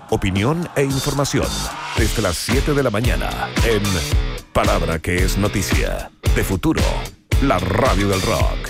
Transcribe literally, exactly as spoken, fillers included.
opinión e información. Desde las siete de la mañana en Palabra que es Noticia. De Futuro, la radio del rock.